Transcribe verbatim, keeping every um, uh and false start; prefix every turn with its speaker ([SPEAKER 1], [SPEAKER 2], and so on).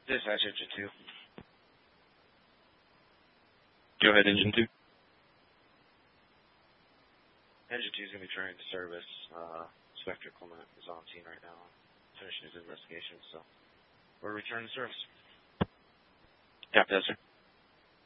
[SPEAKER 1] Dispatch Engine two.
[SPEAKER 2] Go ahead, Engine two.
[SPEAKER 1] Engine two is going to be trying to service. Uh, Inspector Clement is on scene right now, finishing his investigation, so we're returning to service.
[SPEAKER 2] Copy that, sir.